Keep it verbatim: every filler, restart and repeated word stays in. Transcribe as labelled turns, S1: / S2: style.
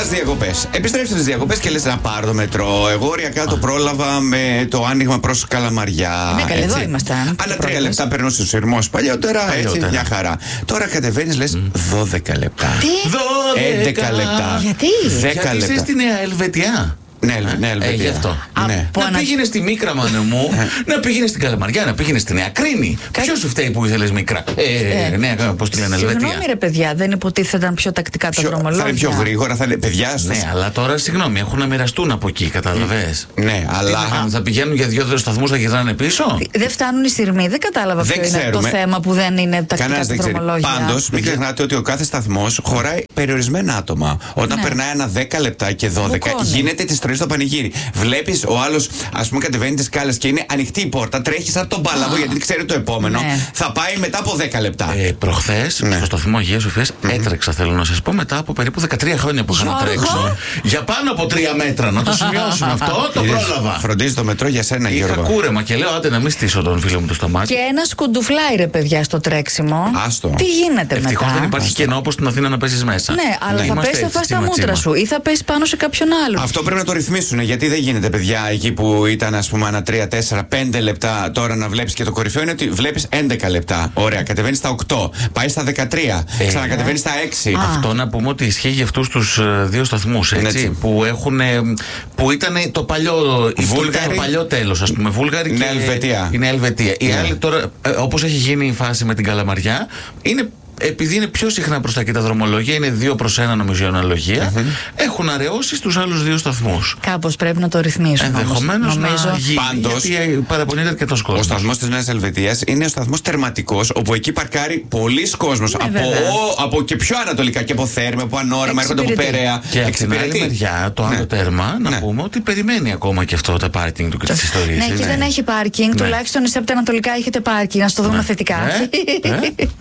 S1: διακοπές. Επιστρέφεις στις διακοπές και λες να πάρω το μετρό. Εγώ ωριακά το πρόλαβα με το άνοιγμα προς Καλαμαριά.
S2: Ναι, καλά, εδώ ήμασταν.
S1: Άλλα τρία λεπτά περνούσε ο σειρμός. Παλιότερα έτσι μια χαρά. Τώρα κατεβαίνεις, λες δώδεκα λεπτά.
S2: Τι?
S1: έντεκα λεπτά.
S2: Γιατί?
S1: δέκα λεπτά.
S3: Είσαι στη Νέα Ελβετιά.
S1: Ναι, ναι,
S3: ε, γι' αυτό.
S1: Ναι.
S3: Να ανα... πήγαινε στη Μίκρα, μάνα μου, να πήγαινε στην Καλαμαριά, να πήγαινε στη Νέα Κρίνη. Κα... Ποιο σου φταίει που ήθελε Μικρά? Ε, ε, νέα, πώς τη λένε, Ελβετία.
S2: Συγγνώμη, ρε παιδιά, δεν υποτίθεταν πιο τακτικά τα δρομολόγια?
S1: Θα είναι πιο γρήγορα, θα είναι παιδιά.
S3: Ναι, στους... αλλά τώρα συγγνώμη, έχουν να μοιραστούν από εκεί, καταλαβες.
S1: Ναι, αλλά.
S3: Αν θα πηγαίνουν για δύο-τρει σταθμούς, θα γυρνάνε πίσω.
S2: Δεν φτάνουν οι σειρμοί, δεν κατάλαβα ποιο είναι το θέμα που δεν είναι τακτικά τα δρομολόγια.
S1: Πάντως, μην ξεχνάτε ότι ο κάθε σταθμός χωράει περιορισμένα άτομα. Όταν περνάει ένα δέκα λεπτά και δώδεκα, γίνεται τη στροφή στο πανηγύρι. Βλέπεις ο άλλος, ας πούμε, κατεβαίνει τις σκάλες και είναι ανοιχτή η πόρτα, τρέχει σαν τον πάλαβο γιατί ξέρει το επόμενο.
S2: Ναι.
S1: Θα πάει μετά από δέκα λεπτά.
S3: Ε, προχθές, ναι. στο σταθμό Αγίας Σοφίας, mm-hmm. έτρεξα, θέλω να σας πω, μετά από περίπου δεκατρία χρόνια που είχα να τρέξω. Για πάνω από τρία μέτρα, να το σημειώσουμε αυτό, το πρόλαβα.
S1: Φροντίζει το μετρό για σένα,
S3: Είχα
S1: Γιώργο.
S3: κούρεμα και λέω, άντε να μην στήσω τον φίλο μου το στομάχι.
S2: Και ένα σκουντουφλάι, ρε παιδιά, στο τρέξιμο.
S1: Άστο.
S2: Τι γίνεται μετά?
S3: Ευτυχώς δεν υπάρχει κενό όπως στην Αθήνα να παίζεις μέσα.
S2: Ναι, αλλά θα πέσει αυτά στα μούτρα σου ή θα πέσει πάνω σε κάποιον άλλο.
S1: Αυτό πρέπει να το ρυθμίσουν, γιατί δεν γίνεται, παιδιά, εκεί που ήταν, ας πούμε, ένα τρία, τέσσερα, πέντε λεπτά. Τώρα να βλέπεις, και το κορυφαίο είναι ότι βλέπεις έντεκα λεπτά. Ωραία, κατεβαίνει στα οκτώ, πάει στα δεκατρία, ε, ξανακατεβαίνει στα έξι.
S3: Α. Αυτό να πούμε ότι ισχύει για αυτούς τους δύο σταθμούς, έτσι, έτσι. Που έχουν. Που ήταν το παλιό. Το παλιό τέλος, ας πούμε. Βούλγαρη και
S1: Ελβετία.
S3: Είναι Ελβετία. Η
S1: ναι.
S3: άλλη τώρα, όπως έχει γίνει η φάση με την Καλαμαριά, είναι. Επειδή είναι πιο συχνά προς τα εκεί τα δρομολόγια, είναι δύο προς ένα νομίζω η αναλογία, mm-hmm. έχουν αραιώσει στους άλλους δύο σταθμούς.
S2: Κάπως πρέπει να το ρυθμίσουν.
S3: Ενδεχομένως
S2: νομίζω.
S3: Να γίνει. Πάντως, γιατί παραπονείται αρκετός κόσμος.
S1: Ο σταθμός της Νέας Ελβετίας είναι ο σταθμός τερματικός, όπου εκεί παρκάρει πολλής κόσμος.
S2: Ναι,
S1: από, ο, από και πιο ανατολικά, και από Θέρμη, από Ανόραμα, έρχονται από Περαία.
S3: Και από την άλλη μεριά, το άλλο ναι. τέρμα, να ναι. πούμε ότι περιμένει ακόμα και αυτό τα πάρκινγκ του και τις ιστορίες.
S2: Ναι, και δεν έχει πάρκινγκ. Τουλάχιστον εσείς από τα ανατολικά έχετε πάρκινγκ. Να το δούμε θετικά.